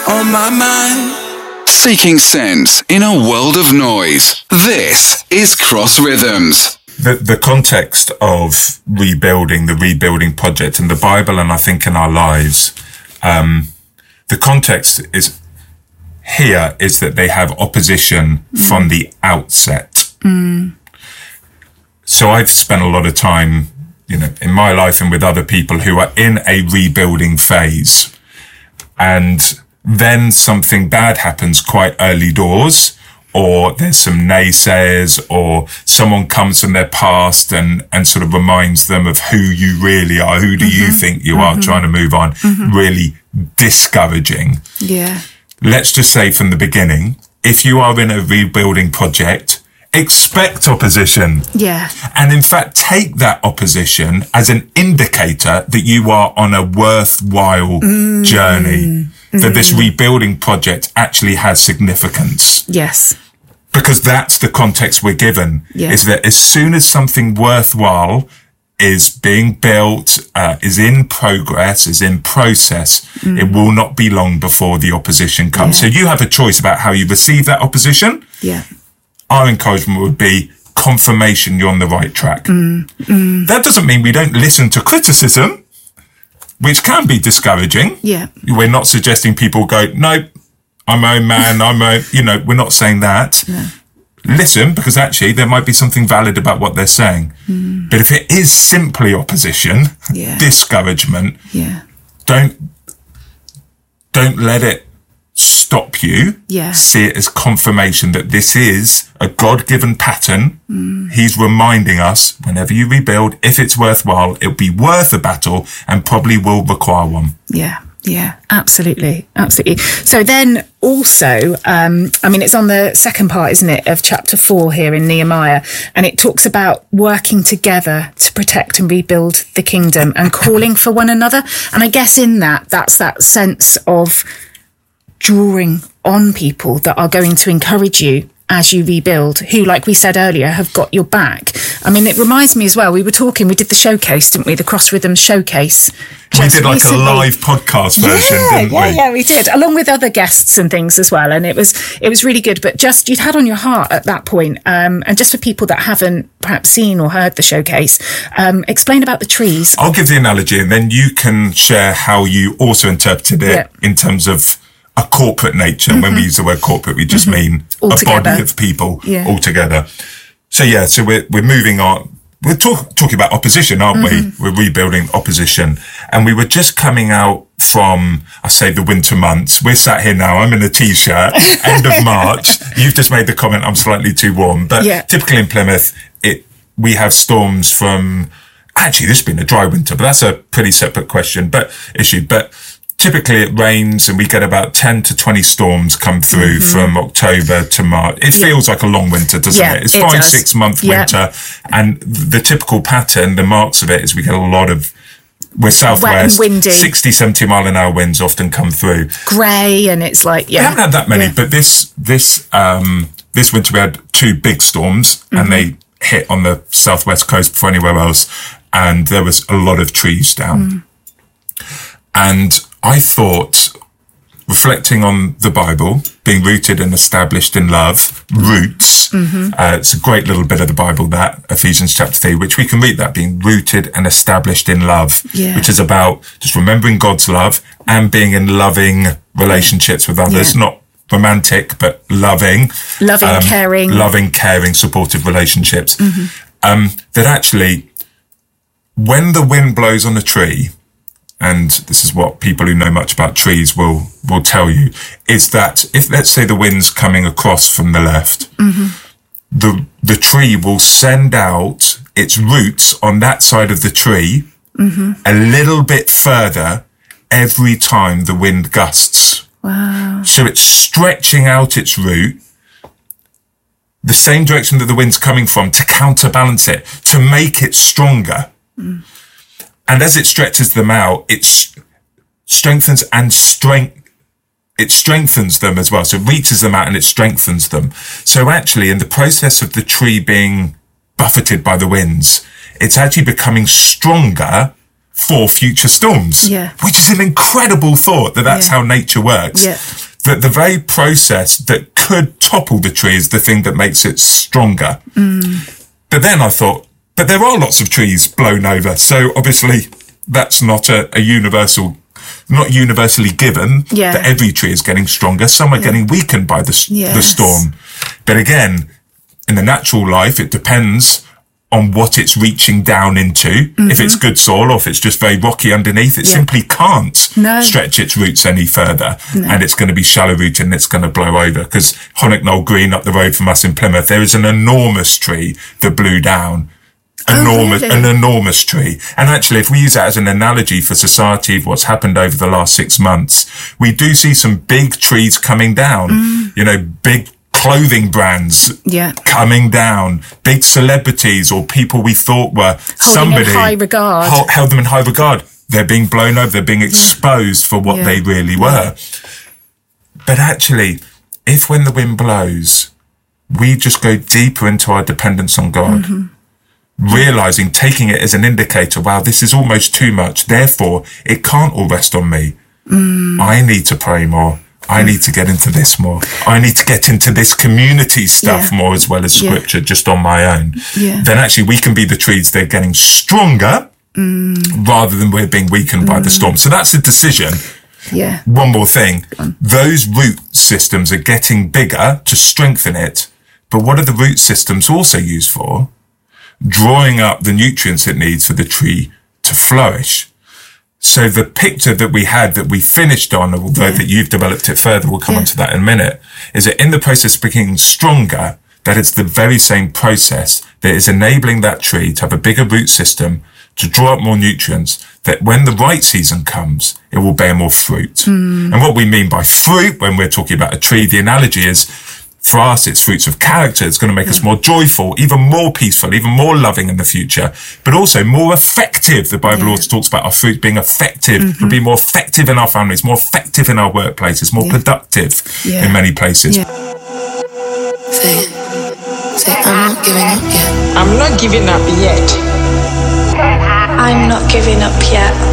on my mind. Seeking sense in a world of noise. This is Cross Rhythms. The context of the rebuilding project in the Bible, and I think in our lives, the context is that they have opposition from the outset. So I've spent a lot of time, in my life and with other people who are in a rebuilding phase, and then something bad happens quite early doors, or there's some naysayers, or someone comes from their past and sort of reminds them of who you really are. Who do you think you are, trying to move on? Really discouraging. Yeah. Let's just say from the beginning, if you are in a rebuilding project, expect opposition. Yeah. And in fact, take that opposition as an indicator that you are on a worthwhile journey. That this rebuilding project actually has significance. Yes. Because that's the context we're given, is that as soon as something worthwhile is being built, is in progress, is in process, it will not be long before the opposition comes. So you have a choice about how you receive that opposition. Yeah. Our encouragement would be confirmation you're on the right track. That doesn't mean we don't listen to criticism, which can be discouraging. Yeah. We're not suggesting people go, no, I'm my own man, we're not saying that. No. Listen, because actually there might be something valid about what they're saying. But if it is simply opposition, discouragement, don't let it stop you. Yeah. See it as confirmation that this is a God-given pattern. He's reminding us, whenever you rebuild, if it's worthwhile, it'll be worth a battle and probably will require one. Yeah, absolutely. So then also, it's on the second part, isn't it, of chapter 4 here in Nehemiah, and it talks about working together to protect and rebuild the kingdom and calling for one another. And I guess in that's that sense of drawing on people that are going to encourage you as you rebuild, who, like we said earlier, have got your back. It reminds me as well, we did the showcase, didn't we? The Cross Rhythms showcase. We did like recently. A live podcast version, didn't we? Yeah, we did, along with other guests and things as well. And it was really good. But just, you'd had on your heart at that point, and just for people that haven't perhaps seen or heard the showcase, explain about the trees. I'll give the analogy and then you can share how you also interpreted it in terms of a corporate nature. When we use the word corporate, we just mean all a together. Body of people all together. So we're moving on. We're talking about opposition, aren't we? We're rebuilding opposition. And we were just coming out from, I say, the winter months. We're sat here now. I'm in a t-shirt, end of March. You've just made the comment, I'm slightly too warm. But typically in Plymouth, we have storms from, actually, this has been a dry winter, but that's a pretty separate issue. But typically it rains and we get about 10 to 20 storms come through from October to March. It feels like a long winter, doesn't it? It's 5-6 month winter. And the typical pattern, the marks of it is we get a lot of, we're southwest, 60, 70 mile an hour winds often come through. Grey, and it's like, We haven't had that many, but this winter we had 2 big storms and they hit on the southwest coast before anywhere else. And there was a lot of trees down. And I thought, reflecting on the Bible, being rooted and established in love, roots, it's a great little bit of the Bible, that Ephesians chapter 3, which we can read that, being rooted and established in love, which is about just remembering God's love and being in loving relationships with others, not romantic, but loving, caring, supportive relationships. That actually, when the wind blows on a tree, and this is what people who know much about trees will tell you, is that if, let's say, the wind's coming across from the left, the tree will send out its roots on that side of the tree a little bit further every time the wind gusts. Wow. So it's stretching out its root the same direction that the wind's coming from to counterbalance it, to make it stronger. And as it stretches them out, it strengthens it strengthens them as well. So it reaches them out and it strengthens them. So actually, in the process of the tree being buffeted by the winds, it's actually becoming stronger for future storms, which is an incredible thought that's how nature works. that the very process that could topple the tree is the thing that makes it stronger. But then I thought, but there are lots of trees blown over. So obviously that's not a universal, not universally given that every tree is getting stronger. Some are getting weakened by the storm. But again, in the natural life, it depends on what it's reaching down into. If it's good soil or if it's just very rocky underneath, it simply can't stretch its roots any further. And it's going to be shallow rooted and it's going to blow over. Because Honnocknoll Green up the road from us in Plymouth, there is an enormous tree that blew down. An enormous tree. And actually, if we use that as an analogy for society of what's happened over the last 6 months, we do see some big trees coming down, you know, big clothing brands coming down, big celebrities or people we thought were somebody held them in high regard. They're being blown over, they're being exposed for what they really were. But actually, if when the wind blows, we just go deeper into our dependence on God, realizing, taking it as an indicator, wow, this is almost too much, therefore it can't all rest on me. I need to pray more. I need to get into this more. I need to get into this community stuff more as well as scripture just on my own. Then actually we can be the trees that are getting stronger rather than we're being weakened by the storm. So that's a decision. One more thing. Those root systems are getting bigger to strengthen it. But what are the root systems also used for? Drawing up the nutrients it needs for the tree to flourish. So the picture that we had, that we finished on, although that you've developed it further, we'll come on to that in a minute, is that in the process of becoming stronger, that it's the very same process that is enabling that tree to have a bigger root system, to draw up more nutrients, that when the right season comes, it will bear more fruit. And what we mean by fruit, when we're talking about a tree, the analogy is, for us, it's fruits of character. It's going to make us more joyful, even more peaceful, even more loving in the future, but also more effective. The Bible also talks about our fruit being effective. We'll be more effective in our families, more effective in our workplaces, more productive in many places. Say, I'm not giving up yet. I'm not giving up yet. I'm not giving up yet.